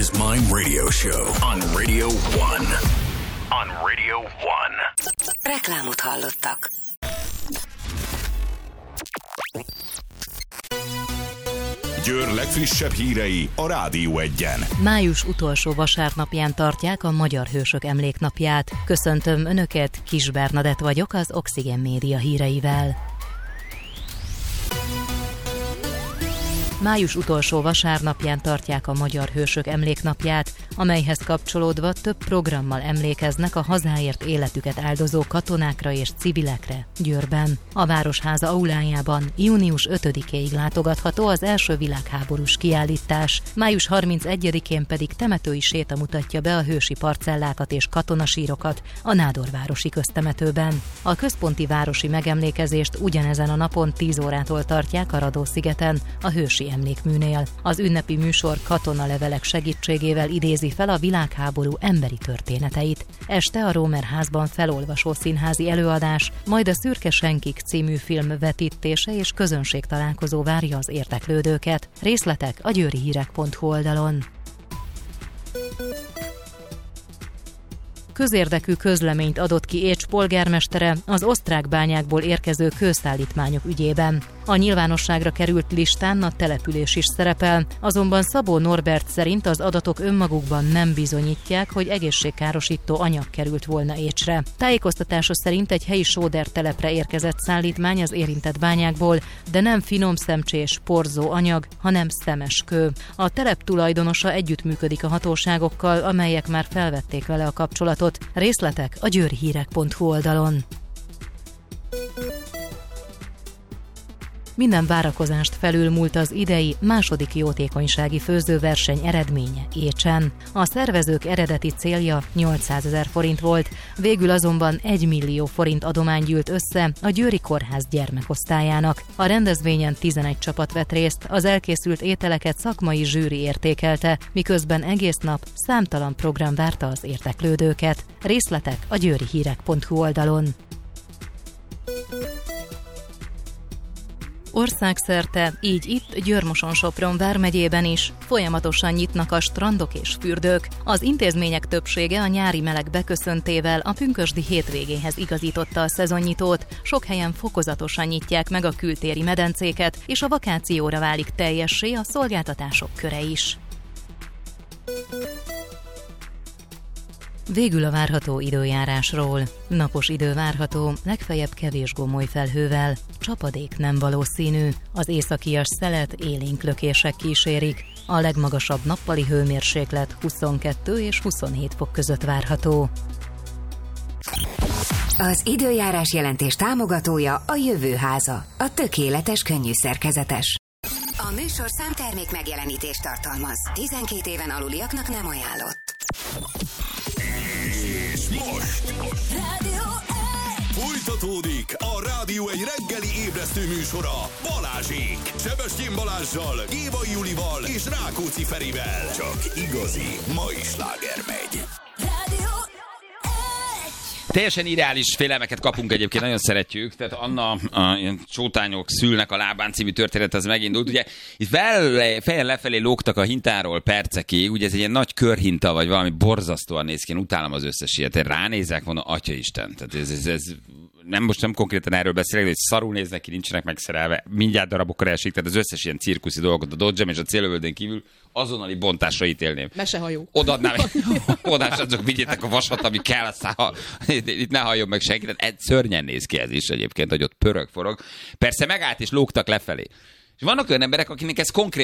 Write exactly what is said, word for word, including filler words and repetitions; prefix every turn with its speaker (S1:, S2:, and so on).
S1: His Mind Radio Show on Radio One. On Radio One.
S2: Reklámot hallottak.
S1: Győr legfrissebb hírei a Rádió Egyen.
S3: Május utolsó vasárnapján tartják a Magyar Hősök Emléknapját. Köszöntöm Önöket, Kis Bernadett vagyok az Oxygen Média híreivel. Május utolsó vasárnapján tartják a Magyar Hősök Emléknapját, amelyhez kapcsolódva több programmal emlékeznek a hazáért életüket áldozó katonákra és civilekre Győrben. A Városháza aulájában június ötödikéig látogatható az első világháborús kiállítás, május harmincegyedikén pedig temetői séta mutatja be a hősi parcellákat és katonasírokat a Nádorvárosi köztemetőben. A központi városi megemlékezést ugyanezen a napon tíz órától tartják a Radó-szigeten, a hősi emlékműnél. Az ünnepi műsor katonalevelek segítségével idézi fel a világháború emberi történeteit. Este a Rómerházban felolvasó színházi előadás, majd a Szürke Senkik című film vetítése és közönségtalálkozó várja az érdeklődőket. Részletek a győrihírek pont hu oldalon. Közérdekű közleményt adott ki Écs polgármestere az osztrák bányákból érkező kőszállítmányok ügyében. A nyilvánosságra került listán a település is szerepel, azonban Szabó Norbert szerint az adatok önmagukban nem bizonyítják, hogy egészségkárosító anyag került volna Écsre. Tájékoztatása szerint egy helyi sóder telepre érkezett szállítmány az érintett bányákból, de nem finom szemcsés, porzó anyag, hanem szemes kő. A telep tulajdonosa együttműködik a hatóságokkal, amelyek már felvették vele a kapcsolatot. Részletek a győrhírek pont hu oldalon. Minden várakozást felülmúlt az idei második jótékonysági főzőverseny eredménye Écsen. A szervezők eredeti célja nyolcszázezer forint volt, végül azonban egy millió forint adomány gyűlt össze a Győri Kórház gyermekosztályának. A rendezvényen tizenegy csapat vett részt, az elkészült ételeket szakmai zsűri értékelte, miközben egész nap számtalan program várta az érdeklődőket. Részletek a győrihírek pont hu oldalon. Országszerte, így itt Győr-Moson-Sopron vármegyében is folyamatosan nyitnak a strandok és fürdők. Az intézmények többsége a nyári meleg beköszöntével a pünkösdi hétvégéhez igazította a szezonnyitót, sok helyen fokozatosan nyitják meg a kültéri medencéket, és a vakációra válik teljessé a szolgáltatások köre is. Végül a várható időjárásról. Napos idő várható, legfeljebb kevés gomoly felhővel. Csapadék nem valószínű. Az északias szelet élénk lökések kísérik. A legmagasabb nappali hőmérséklet huszonkettő és huszonhét fok között várható.
S2: Az időjárás jelentés támogatója a Jövőháza, a tökéletes könnyű szerkezetes. A műsor számtermék megjelenítést tartalmaz. tizenkét éven aluliaknak nem ajánlott.
S1: És most
S4: Rádió egy!
S1: folytatódik a Rádió egy reggeli ébresztő műsora Balázsék. Sebestyén Balázssal, Gévai Julival és Rákóczi Ferivel. Csak igazi mai sláger megy.
S4: Rádió
S5: Teljesen irreális félelmeket kapunk egyébként, nagyon szeretjük. Tehát Anna, a ilyen csótányok szülnek a lábán című történet, az megindult. Ugye itt fejjel lefelé lógtak a hintáról percekig, ugye ez egy ilyen nagy körhinta, vagy valami borzasztóan néz ki, én utálom az összes ilyet. Én ránézek, mondom, Atyaisten. Tehát ez, ez, ez nem most nem konkrétan erről beszélek, hogy szarul néznek ki, nincsenek megszerelve, mindjárt darabokra esik, tehát az összes ilyen cirkuszi dolgot a Dodgem és a célövöldén kívül azonnali bontásra ítélném.
S6: Mesehajó.
S5: Odaadnám, odásadzok, vigyétek a vasat, ami kell, aztán itt ne halljon meg senki. Tehát szörnyen néz ki ez is egyébként, hogy ott pörög, forog. Persze megállt és lógtak lefelé. És vannak olyan emberek, akinek ez konkrét